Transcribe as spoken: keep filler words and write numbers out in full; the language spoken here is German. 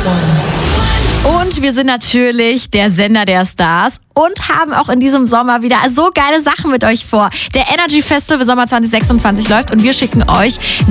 Und wir sind natürlich der Sender der Stars und haben auch in diesem Sommer wieder so geile Sachen mit euch vor. Der Energy Festival Sommer zwanzig sechsundzwanzig läuft und wir schicken euch